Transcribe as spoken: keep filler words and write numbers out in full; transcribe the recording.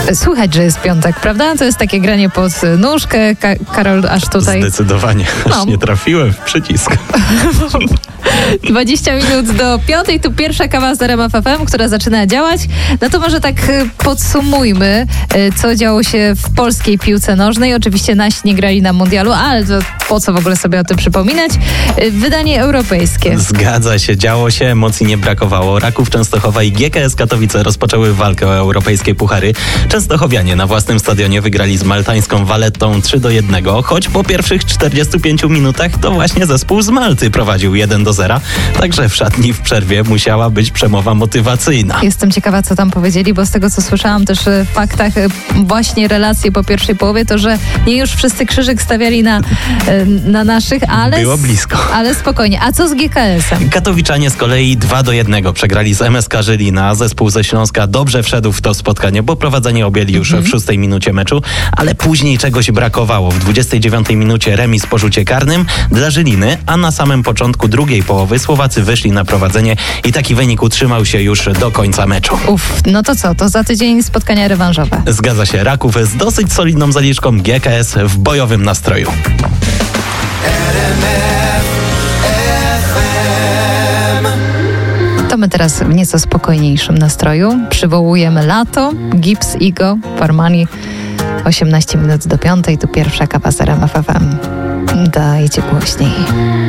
Słychać, że jest piątek, prawda? To jest takie granie pod nóżkę. Ka- Karol aż tutaj... Zdecydowanie. Aż No. nie trafiłem w przycisk. dwadzieścia minut do piątej, tu pierwsza kawa z R M F F M, która zaczyna działać. No to może tak y, podsumujmy, y, co działo się w polskiej piłce nożnej. Oczywiście nasi nie grali na mundialu, ale to po co w ogóle sobie o tym przypominać? Y, wydanie europejskie. Zgadza się, działo się, emocji nie brakowało. Raków Częstochowa i G K S Katowice rozpoczęły walkę o europejskie puchary. Częstochowianie na własnym stadionie wygrali z maltańską Valettą trzy do jednego, choć po pierwszych czterdziestu pięciu minutach to właśnie zespół z Malty prowadził jeden do zera. Także w szatni w przerwie musiała być przemowa motywacyjna. Jestem ciekawa, co tam powiedzieli, bo z tego, co słyszałam też w faktach, y, właśnie relacje po pierwszej połowie, to, że nie już wszyscy krzyżyk stawiali na, y, na naszych, ale... Było blisko. Ale spokojnie. A co z G K S-em? Katowiczanie z kolei dwa do jednego przegrali z M S K Żylina. Zespół ze Śląska dobrze wszedł w to spotkanie, bo prowadzenie objęli już mhm. w szóstej minucie meczu, ale później czegoś brakowało. W dwudziestej dziewiątej minucie remis po rzucie karnym dla Żyliny, a na samym początku drugiej połowy Słowacy wyszli na prowadzenie i taki wynik utrzymał się już do końca meczu. Uff, no to co? To za tydzień spotkania rewanżowe. Zgadza się, Raków z dosyć solidną zaliczką, G K S w bojowym nastroju. To my teraz w nieco spokojniejszym nastroju. Przywołujemy lato, Gips, Igo, Farmani. osiemnaście minut do piątej, tu pierwsza kawa z R M F F M. Dajcie głośniej.